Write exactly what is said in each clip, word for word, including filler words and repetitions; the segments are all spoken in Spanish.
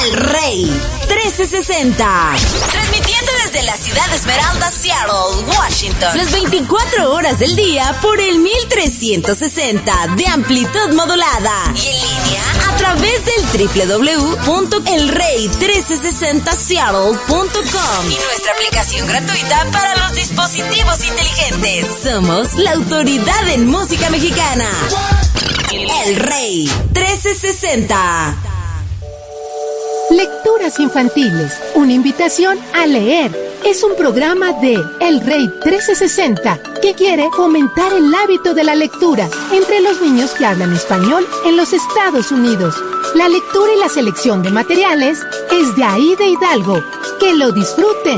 El Rey trescientos sesenta. Transmitiendo desde la ciudad de Esmeralda, Seattle, Washington. Las veinticuatro horas del día por el mil trescientos sesenta de amplitud modulada. Y en línea a través del doble u doble u doble u punto el rey trescientos sesenta seattle punto com y nuestra aplicación gratuita para los dispositivos inteligentes. Somos la autoridad en música mexicana. El Rey trescientos sesenta. Lecturas infantiles, una invitación a leer. Es un programa de El Rey trescientos sesenta que quiere fomentar el hábito de la lectura entre los niños que hablan español en los Estados Unidos. La lectura y la selección de materiales es de Aide Hidalgo. ¡Que lo disfruten!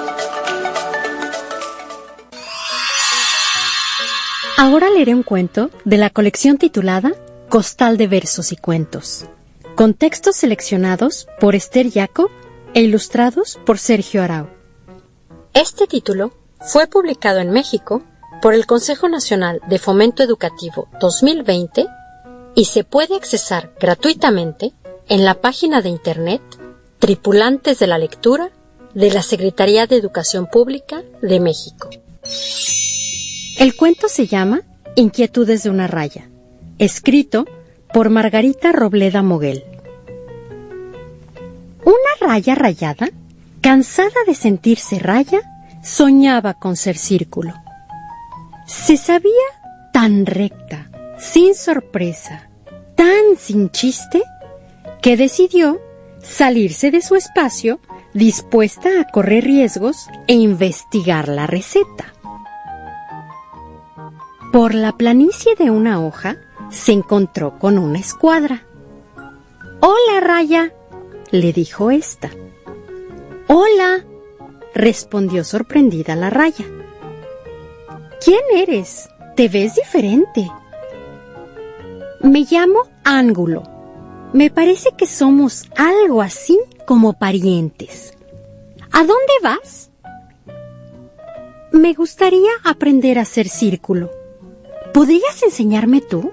Ahora leeré un cuento de la colección titulada Costal de versos y cuentos, con textos seleccionados por Esther Jacob e ilustrados por Sergio Arau. Este título fue publicado en México por el Consejo Nacional de Fomento Educativo dos mil veinte y se puede accesar gratuitamente en la página de internet Tripulantes de la Lectura de la Secretaría de Educación Pública de México. El cuento se llama Inquietudes de una raya, escrito por Margarita Robleda Moguel. Una raya rayada, cansada de sentirse raya, soñaba con ser círculo. Se sabía tan recta, sin sorpresa, tan sin chiste, que decidió salirse de su espacio dispuesta a correr riesgos e investigar la receta. Por la planicie de una hoja se encontró con una escuadra. «Hola, raya», le dijo ésta. «Hola», respondió sorprendida la raya. «¿Quién eres? Te ves diferente». «Me llamo Ángulo. Me parece que somos algo así como parientes. ¿A dónde vas?» «Me gustaría aprender a hacer círculo. ¿Podrías enseñarme tú?»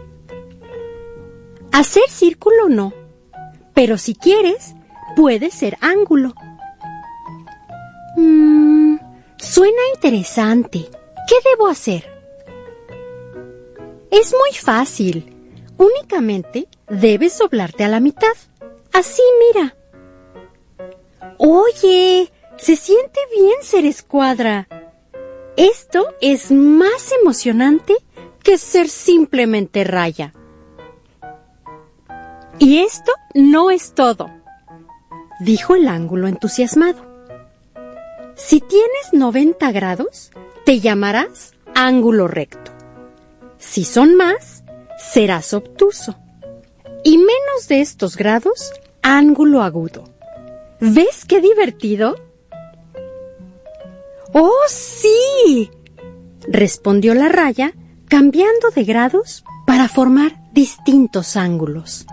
Hacer círculo no, pero si quieres, puede ser ángulo. Mmm, suena interesante. ¿Qué debo hacer? Es muy fácil. Únicamente debes doblarte a la mitad. Así, mira. Oye, se siente bien ser escuadra. Esto es más emocionante que ser simplemente raya. Y esto no es todo, dijo el ángulo entusiasmado. Si tienes noventa grados, te llamarás ángulo recto. Si son más, serás obtuso. Y menos de estos grados, ángulo agudo. ¿Ves qué divertido? ¡Oh, sí!, respondió la raya, cambiando de grados para formar distintos ángulos.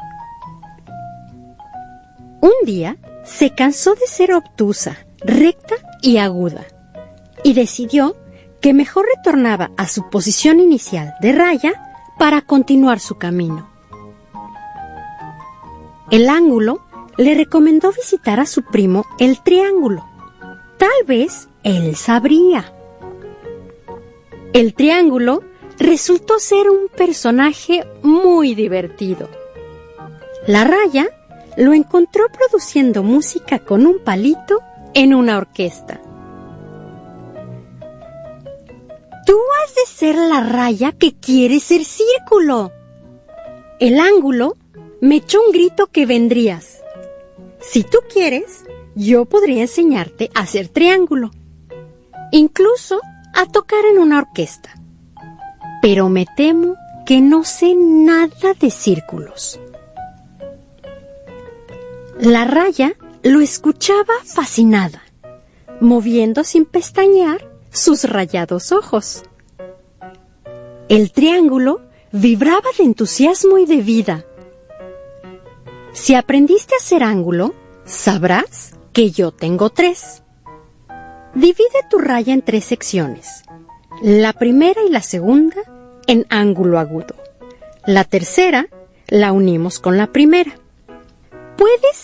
Un día se cansó de ser obtusa, recta y aguda, y decidió que mejor retornaba a su posición inicial de raya para continuar su camino. El ángulo le recomendó visitar a su primo el triángulo. Tal vez él sabría. El triángulo resultó ser un personaje muy divertido. La raya lo encontró produciendo música con un palito en una orquesta. Tú has de ser la raya que quiere ser círculo. El ángulo me echó un grito que vendrías. Si tú quieres, yo podría enseñarte a hacer triángulo, incluso a tocar en una orquesta. Pero me temo que no sé nada de círculos. La raya lo escuchaba fascinada, moviendo sin pestañear sus rayados ojos. El triángulo vibraba de entusiasmo y de vida. Si aprendiste a hacer ángulo, sabrás que yo tengo tres. Divide tu raya en tres secciones. La primera y la segunda en ángulo agudo. La tercera la unimos con la primera. Puedes